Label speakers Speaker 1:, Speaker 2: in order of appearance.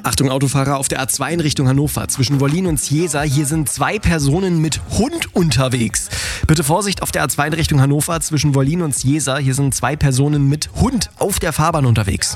Speaker 1: Achtung Autofahrer auf der A2 in Richtung Hannover zwischen Wollin und Ciesa. Hier sind 2 Personen mit Hund unterwegs. Bitte Vorsicht auf der A2 in Richtung Hannover zwischen Wollin und Ciesa. Hier sind 2 Personen mit Hund auf der Fahrbahn unterwegs.